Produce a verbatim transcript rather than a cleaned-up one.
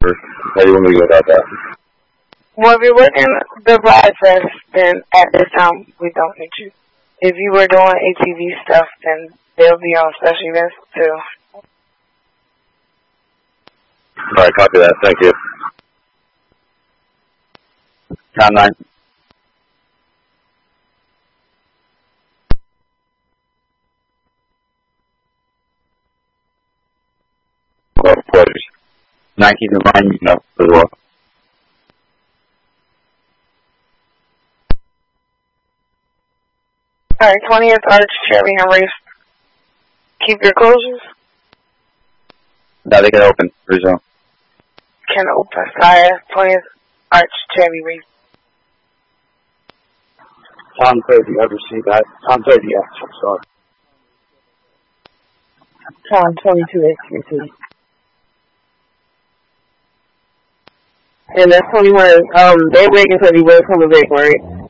How do you want me to go about that? Well, if you're working the Pride Fest, then at this time, we don't need you. If you were doing A T V stuff, then they'll be on special events, too. All right, copy that. Thank you. Count nine. Well, pleasures. nineteen to nine, you know, as well. All right, twentieth Arch, Cherry, and Race. Keep your closures. Now they can open. Resume. Can open. Sorry, twentieth Arch, Cherry, Race. Tom thirty, I received that. Tom thirty, yes, I'm sorry. Tom twenty-two X received. And that's twenty-one. Um, they're waiting for the West Home Vic, right?